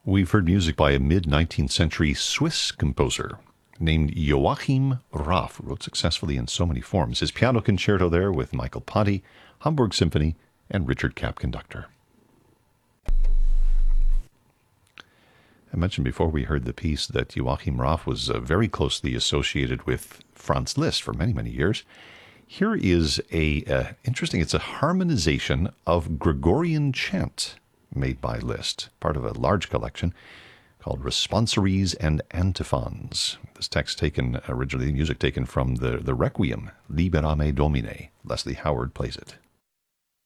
We've heard music by a mid-19th century Swiss composer named Joachim Raff, who wrote successfully in so many forms. His piano concerto there with Michael Ponty, Hamburg Symphony, and Richard Kapp conductor. I mentioned before we heard the piece that Joachim Raff was very closely associated with Franz Liszt for many, many years. Here is it's a harmonization of Gregorian chant made by Liszt, part of a large collection called Responsories and Antiphons. This text taken originally, music taken from the Requiem, Libera Me Domine. Leslie Howard plays it.